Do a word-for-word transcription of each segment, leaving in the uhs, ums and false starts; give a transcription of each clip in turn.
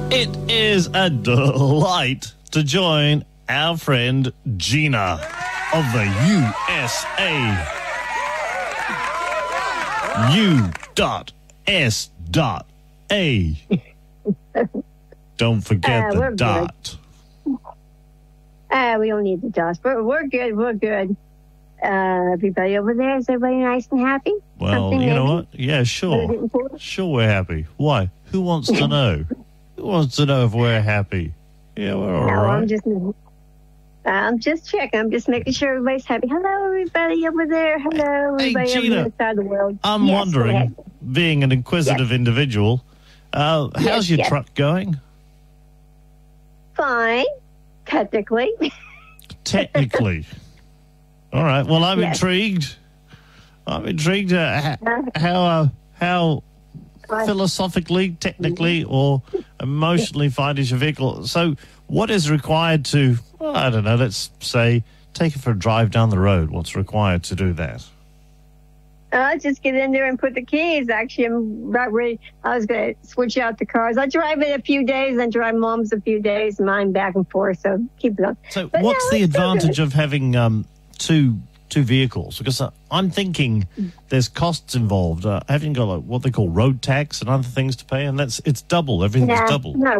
It is a delight to join our friend Gina of the U S A. U dot S dot A. Don't forget Uh, the dot. Uh, we don't need the dot, but we're good. We're good. Uh, everybody over there, is everybody nice and happy? Well, Something you know maybe? what? Yeah, sure. Sure we're happy. Why? Who wants to know? Who wants to know if we're happy? Yeah, we're all No, right. I'm just, I'm just checking. I'm just making sure everybody's happy. Hello, everybody over there. Hello, Hey, everybody Gina, over the side of the world. I'm Yes, go wondering, ahead. being an inquisitive individual, uh, how's Yes, your yes. truck going? Fine, technically. Technically. All right. Well, I'm Yes. intrigued. I'm intrigued uh, ha- how uh, how philosophically, technically, or emotionally fine is your vehicle. So, what is required to? Well, I don't know. Let's say take it for a drive down the road. What's required to do that? Uh, just get in there and put the keys. Actually, I'm about ready. I was going to switch out the cars. I drive it a few days, then drive mom's a few days, mine back and forth. So keep it on. So, But what's no, the it's still advantage good. of having um, two two vehicles? Because uh, I'm thinking there's costs involved. Uh, having got like, what they call road tax and other things to pay, and that's it's double. Everything's No, double. No,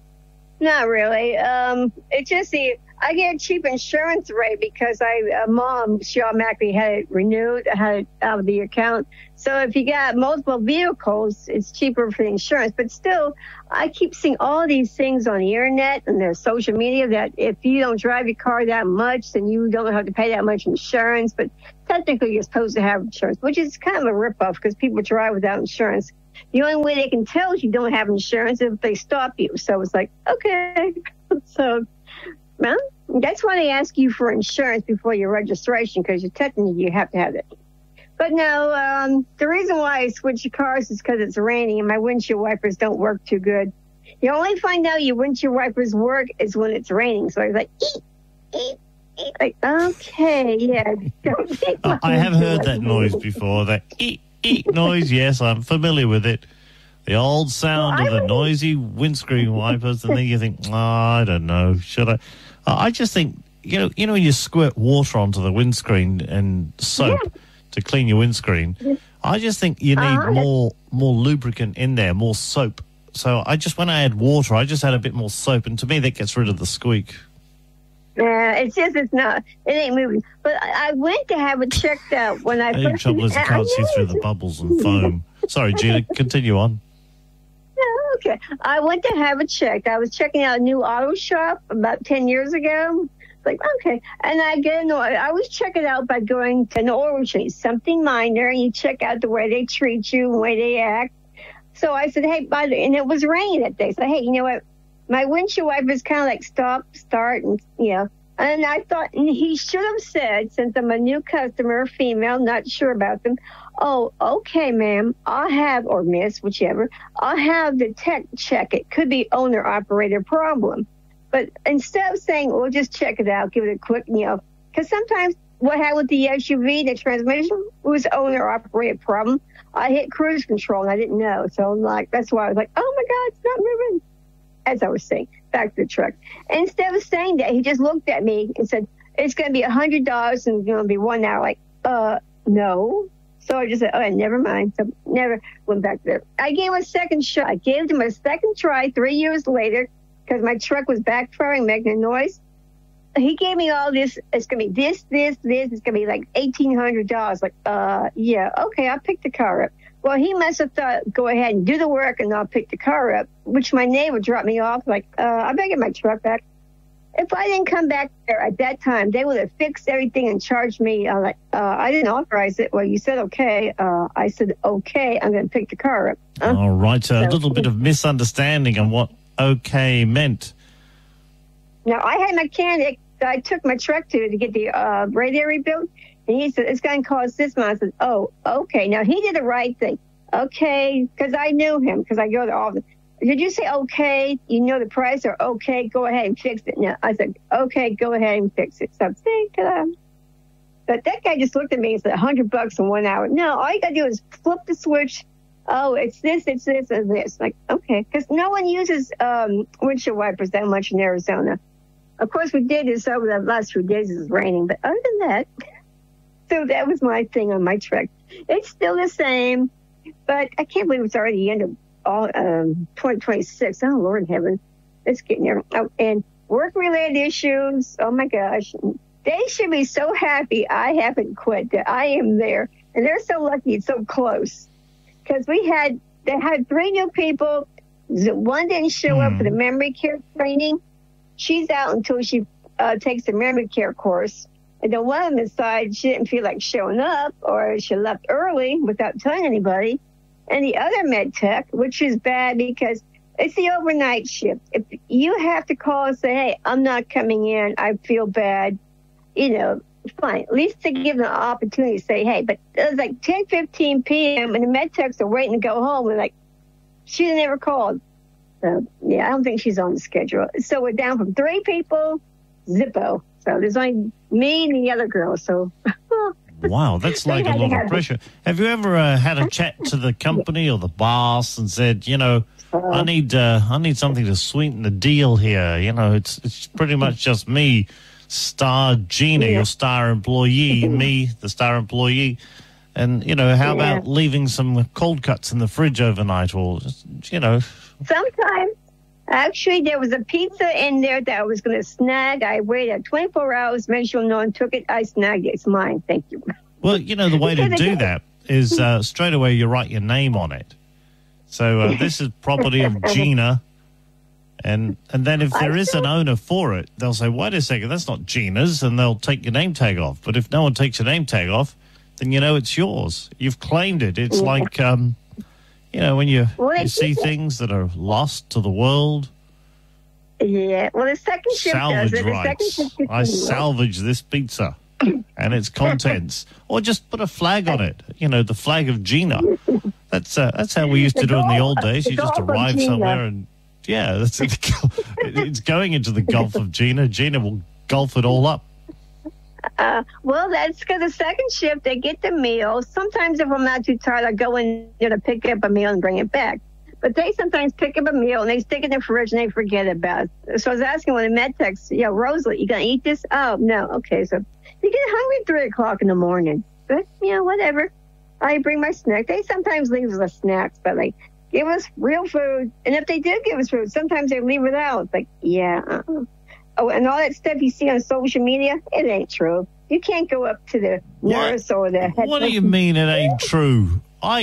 not really. Um, it's just the I get a cheap insurance rate because I uh, mom she automatically had it renewed, had it out of the account. So if you got multiple vehicles, it's cheaper for the insurance. But still, I keep seeing all these things on the internet and their social media that if you don't drive your car that much, then you don't have to pay that much insurance. But technically, you're supposed to have insurance, which is kind of a ripoff because people drive without insurance. The only way they can tell you don't have insurance is if they stop you. So it's like, okay. So, well, that's why they ask you for insurance before your registration, because you technically you have to have it. But no, um, the reason why I switch cars is because it's raining and my windshield wipers don't work too good. You only find out your windshield wipers work is when it's raining. So I was like, eep, eep, eep. Like, okay, yeah. Don't take my I have heard windshield that noise wipers. before. That eek, eek noise. Yes, I'm familiar with it. The old sound Well, of I the would- noisy windscreen wipers, and then you think, oh, I don't know, should I? Uh, I just think, you know, you know, when you squirt water onto the windscreen and soap Yeah. to clean your windscreen. I just think you need Uh-huh. more more lubricant in there, more soap. So I just when I add water, I just add a bit more soap, and to me that gets rid of the squeak. Yeah, it's just, it's not, it ain't moving. But I I went to have it checked out when I The only first. trouble is you I can't see know through it's- the bubbles and foam. Sorry, Gina, continue on. Oh, okay. I went to have it checked. I was checking out a new auto shop about ten years ago. Like, okay. And I get an oil. I always check it out by going to an oil change, something minor, and you check out the way they treat you, the way they act. So I said, hey, by the, and it was raining that day. So, hey, you know what? My windshield wipers kind of like stop, start, and, you know. And I thought, and he should have said, since I'm a new customer, female, not sure about them, oh, okay, ma'am, I'll have, or miss, whichever, I'll have the tech check it. Could be owner-operator problem. But instead of saying, well, just check it out, give it a quick, you know, because sometimes what happened with the S U V, the transmission, was owner-operated problem. I hit cruise control, and I didn't know. So, I'm like, that's why I was like, oh, my God, it's not moving. As I was saying, back to the truck. And instead of saying that, he just looked at me and said, it's going to be one hundred dollars and it's going to be one hour. Like, uh, no. So I just said, oh, never mind. So never went back there. I gave him a second shot. I gave him a second try three years later because my truck was backfiring, making a noise. He gave me all this. It's going to be this, this, this. It's going to be like eighteen hundred dollars. Like, uh, yeah, okay, I'll pick the car up. Well, he must have thought, go ahead and do the work and I'll pick the car up, which my neighbor dropped me off. Like, uh, I better get my truck back. If I didn't come back there at that time, they would have fixed everything and charged me. I'm like, uh, I didn't authorize it. Well, you said okay. Uh, I said, okay, I'm going to pick the car up. Huh? All right, a So- little bit of misunderstanding on what okay meant. Now, I had a mechanic that I took my truck to to get the uh, radiator rebuilt, and he said, it's going to cost this much. I said, oh, okay. Now, he did the right thing. Okay, because I knew him, because I go there often. Did you say, okay, you know the price, or okay, go ahead and fix it? No, I said, okay, go ahead and fix it. So, see, um, but that guy just looked at me and said, one hundred bucks in one hour. No, all you got to do is flip the switch oh, it's this, it's this, and this. Like, okay, because no one uses um, windshield wipers that much in Arizona. Of course, we did this over the last few days. It was raining, but other than that, so that was my thing on my truck. It's still the same, but I can't believe it's already the end of all um, twenty twenty-six. Oh, Lord in heaven, it's getting there. Oh, and work-related issues. Oh my gosh, they should be so happy I haven't quit. That I am there, and they're so lucky it's so close. Because we had they had three new people. One didn't show mm. up for the memory care training. She's out until she uh, takes the memory care course. And then one of them decided she didn't feel like showing up, or she left early without telling anybody. And the other med tech, which is bad because it's the overnight shift. If you have to call and say, hey, I'm not coming in, I feel bad, you know, fine. At least to give them an opportunity to say, hey, but it was like ten fifteen p.m. and the med techs are waiting to go home. And like, she never called. So, yeah, I don't think she's on the schedule. So we're down from three people, zippo. So there's only me and the other girl. So, wow, that's like a lot of pressure. Have you ever uh, had a chat to the company or the boss and said, you know, uh, I need uh, I need something to sweeten the deal here. You know, it's it's pretty much just me, star Gina, yeah. your star employee, me, the star employee. And, you know, how yeah. about leaving some cold cuts in the fridge overnight or, just, you know. Sometimes. Actually, there was a pizza in there that I was going to snag. I waited twenty-four hours, made sure no one took it. I snagged it. It's mine. Thank you. Well, you know, the way to do that is uh, straight away you write your name on it. So uh, this is property of Gina. And and then if there is an owner for it, they'll say, wait a second, that's not Gina's, and they'll take your name tag off. But if no one takes your name tag off, then you know it's yours. You've claimed it. It's yeah. like, um, you know, when you, well, you see things that are lost to the world. Yeah, well, the second shift salvage does it. The rights. second shift I salvage this pizza and its contents. Or just put a flag on it, you know, the flag of Gina. That's uh, that's how we used to do in the old days. You just arrive somewhere and, yeah, that's it. It's going into the Gulf of Gina. Gina will gulf it all up. Uh, well, that's because the second shift, they get the meal. Sometimes if I'm not too tired, I go in there to pick up a meal and bring it back. But they sometimes pick up a meal and they stick it in the fridge and they forget about it. So I was asking one of the med techs, you know, Rosalie, you going to eat this? Oh, no. Okay, so you get hungry at three o'clock in the morning. But, you know, whatever. I bring my snack. They sometimes leave us snacks, but, like, give us real food. And if they do give us food, sometimes they leave it out. It's like, yeah, uh-uh. Oh, and all that stuff you see on social media, it ain't true. You can't go up to the nurse or the head. What do you mean it ain't true? I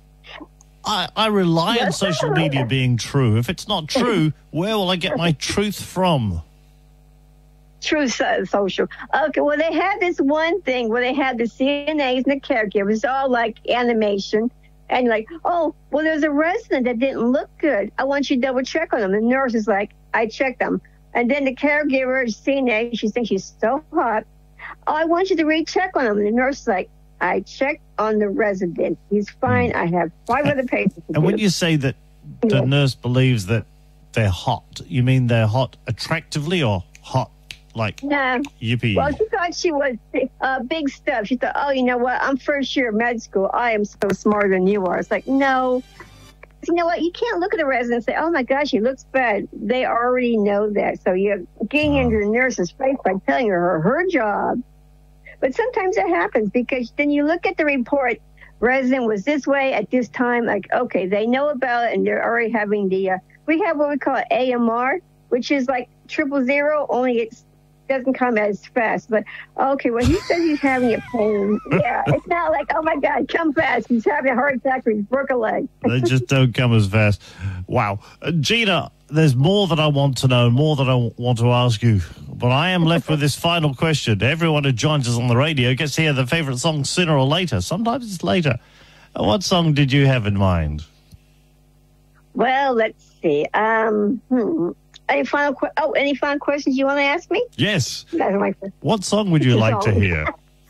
I, I rely on social media being true. If it's not true, where will I get my truth from? True social. Okay, well, they had this one thing where they had the C N As and the caregivers, all like animation. And like, oh, well, there's a resident that didn't look good. I want you to double check on them. The nurse is like, I checked them. And then the caregiver, C N A, she thinks she's so hot. Oh, I want you to recheck on him. And the nurse is like, I checked on the resident. He's fine. I have five other patients. And when you say that the yeah. nurse believes that they're hot, you mean they're hot attractively or hot like no. yippee? Well, she thought she was uh, big stuff. She thought, oh, you know what? I'm first year of med school. I am so smarter than you are. It's like, no. You know what? You can't look at a resident and say, oh, my gosh, he looks bad. They already know that. So you're getting oh. into the nurse's face by telling her her, her job. But sometimes it happens because then you look at the report, resident was this way at this time. Like, okay, they know about it and they're already having the, uh, we have what we call A M R, which is like triple zero, only it doesn't come as fast. But, okay, well, he says he's having a pain. Yeah, it's not like, oh, my God, come fast. He's having a heart attack or he broke a leg. They just don't come as fast. Wow. Uh, Gina, there's more that I want to know, more that I want to ask you. But I am left with this final question. Everyone who joins us on the radio gets to hear their favorite song sooner or later. Sometimes it's later. Uh, what song did you have in mind? Well, let's see. Um, hmm. Any final que- oh, any final questions you want to ask me? Yes. What song would you like to hear?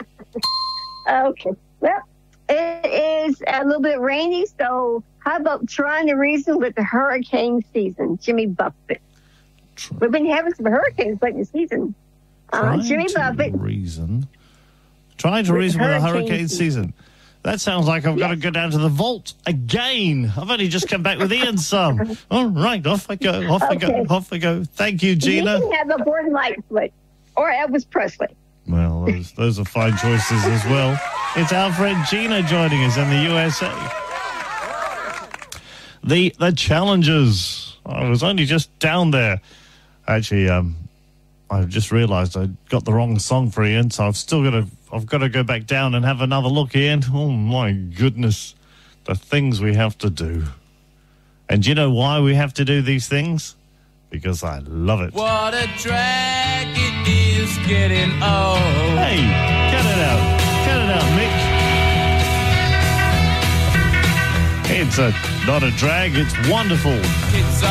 Okay. Well, it is a little bit rainy, so how about Trying to Reason with the hurricane season? Jimmy Buffett. Try- We've been having some hurricanes late in the season. Uh, Jimmy to Buffett. Reason. Trying to with Reason with the hurricane season. season. That sounds like I've got to go down to the vault again. I've only just come back with Ian some. All right, off I go, off I go, Okay. off I go. Thank you, Gina. You can have a Gordon Lightfoot or Elvis Presley. Well, those, those are fine choices as well. It's our friend Gina joining us in the U S A. The the Challengers. I was only just down there. Actually, um, I've just realised I got the wrong song for Ian, so I've still got to. I've got to go back down and have another look, Ian. Oh my goodness, the things we have to do. And do you know why we have to do these things? Because I love it. What a drag it is getting old. Hey, cut it out. Cut it out, Mick. It's a not a drag, it's wonderful. It's